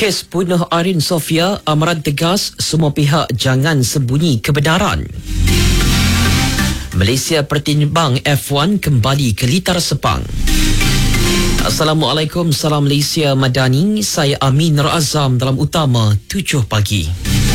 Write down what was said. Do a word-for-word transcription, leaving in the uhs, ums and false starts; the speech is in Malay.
Kes bunuh Arin Sofia, amaran tegas semua pihak jangan sembunyi kebenaran. Malaysia bertimbang F satu kembali ke litar Sepang. Assalamualaikum, salam Malaysia Madani. Saya Amin Razam dalam Utama tujuh pagi.